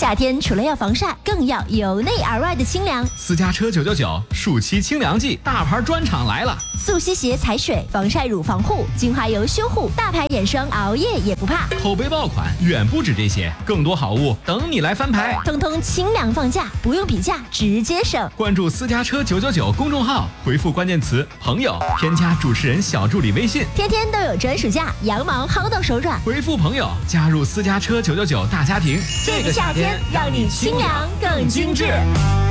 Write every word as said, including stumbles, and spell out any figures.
夏天除了要防晒，更要由内而外的清凉。 私家车九九九暑期清凉季，大牌专场来了！ 速吸鞋踩水，防晒乳防护，精华油修护，大牌眼霜熬夜也不怕。 口碑爆款远不止这些，更多好物等你来翻牌。 通通清凉放假，不用比价，直接省。 关注私家车九九九公众号，回复关键词朋友，添加主持人小助理微信， 天天都有专属价，羊毛薅到手软。 回复朋友，加入私家车九九九大家庭。 这个夏天让你清凉更精致。